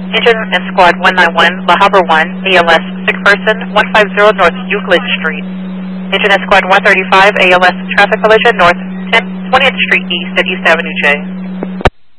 Engine and Squad 191, La Habra 1, ALS, sick person, 150 North Euclid Street. Engine and Squad 135, ALS, traffic collision, North 20th Street East at East Avenue J.